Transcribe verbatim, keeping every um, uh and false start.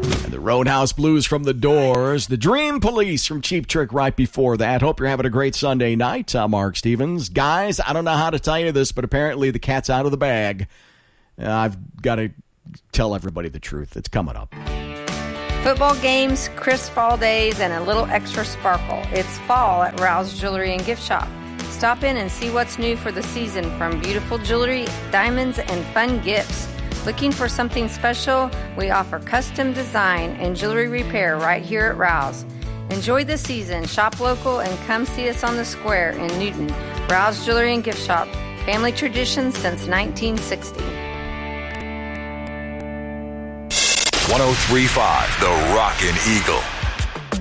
And the Roadhouse Blues from The Doors. The Dream Police from Cheap Trick right before that. Hope you're having a great Sunday night. I'm Mark Stevens. Guys, I don't know how to tell you this, but apparently the cat's out of the bag. Uh, I've got to tell everybody the truth. It's coming up. Football games, crisp fall days, and a little extra sparkle. It's fall at Rouse Jewelry and Gift Shop. Stop in and see what's new for the season, from beautiful jewelry, diamonds, and fun gifts. Looking for something special? We offer custom design and jewelry repair right here at Rouse. Enjoy the season, shop local, and come see us on the square in Newton. Rouse Jewelry and Gift Shop. Family tradition since nineteen sixty. one oh three point five The Rockin' Eagle.